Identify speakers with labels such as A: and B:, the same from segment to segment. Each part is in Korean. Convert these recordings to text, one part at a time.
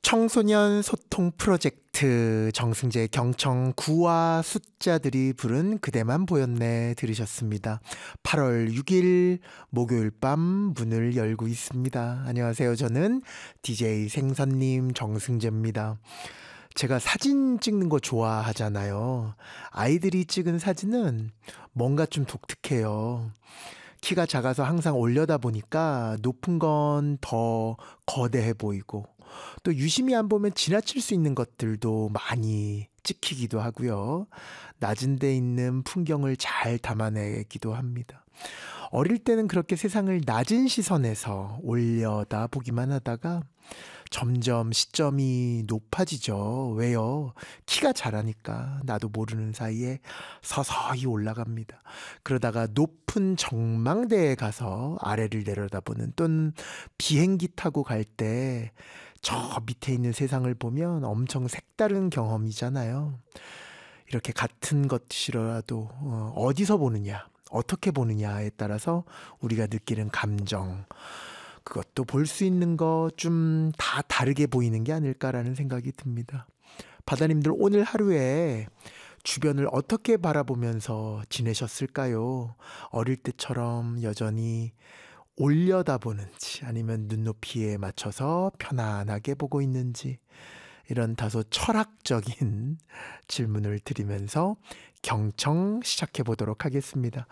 A: 청소년 소통 프로젝트 정승재 경청 구와 숫자들이 부른 그대만 보였네 들으셨습니다. 8월 6일 목요일 밤 문을 열고 있습니다. 안녕하세요. 저는 DJ 생선님 정승재입니다. 제가 사진 찍는 거 좋아하잖아요. 아이들이 찍은 사진은 뭔가 좀 독특해요. 키가 작아서 항상 올려다 보니까 높은 건 더 거대해 보이고 또 유심히 안 보면 지나칠 수 있는 것들도 많이 찍히기도 하고요. 낮은 데 있는 풍경을 잘 담아내기도 합니다. 어릴 때는 그렇게 세상을 낮은 시선에서 올려다 보기만 하다가 점점 시점이 높아지죠. 왜요? 키가 자라니까 나도 모르는 사이에 서서히 올라갑니다. 그러다가 높은 전망대에 가서 아래를 내려다보는 또는 비행기 타고 갈 때 저 밑에 있는 세상을 보면 엄청 색다른 경험이잖아요. 이렇게 같은 것이라도 어디서 보느냐, 어떻게 보느냐에 따라서 우리가 느끼는 감정, 그것도 볼 수 있는 거 좀 다 다르게 보이는 게 아닐까라는 생각이 듭니다. 바다님들 오늘 하루에 주변을 어떻게 바라보면서 지내셨을까요? 어릴 때처럼 여전히 올려다보는지 아니면 눈높이에 맞춰서 편안하게 보고 있는지 이런 다소 철학적인 질문을 드리면서 경청 시작해 보도록 하겠습니다.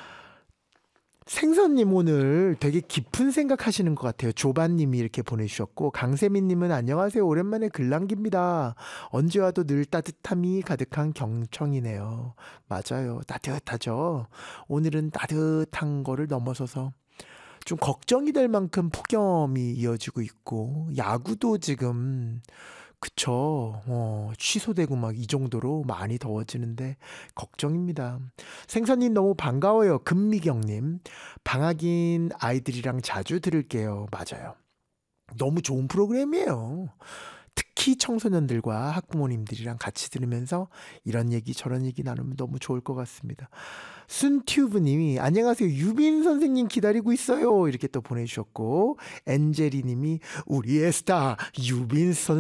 A: 생선님 오늘 되게 깊은 생각하시는 것 같아요. 조반님이 이렇게 보내주셨고 강세민님은 안녕하세요. 오랜만에 글 남깁니다. 언제 와도 늘 따뜻함이 가득한 경청이네요. 맞아요. 따뜻하죠. 오늘은 따뜻한 거를 넘어서서 좀 걱정이 될 만큼 폭염이 이어지고 있고 야구도 지금 그쵸. 취소되고 막 이 정도로 많이 더워지는데 걱정입니다. 생선님 너무 반가워요. 금미경님. 방학인 아이들이랑 자주 들을게요. 맞아요. 너무 좋은 프로그램이에요. 특히 청소년들과 학부모님들이랑 같이 들으면서 이런 얘기 저런 얘기 나누면 너무 좋을 것 같습니다. 순튜브님이 안녕하세요. 유빈 선생님 기다리고 있어요. 이렇게 또 보내주셨고 엔젤리님이 우리의 스타 유빈 선생님